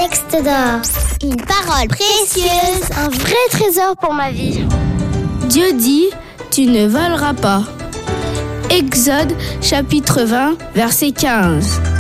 texte d'or. Une parole précieuse. Un vrai trésor pour ma vie. Dieu dit, tu ne voleras pas. Exode chapitre 20, verset 15.